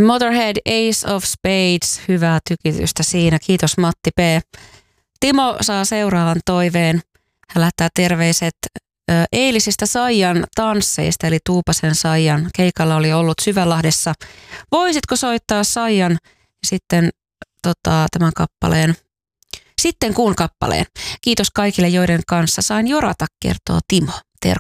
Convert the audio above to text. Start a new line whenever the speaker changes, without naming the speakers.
Motorhead, Ace of Spades, hyvää tykitystä siinä. Kiitos Matti P. Timo saa seuraavan toiveen. Hän lähettää terveiset eilisistä Saijan tansseista, eli Tuupasen Saijan keikalla oli ollut Syvälahdessa. Voisitko soittaa Saijan ja sitten tämän kappaleen, sitten kuun kappaleen. Kiitos kaikille, joiden kanssa sain jorata, kertoo Timo.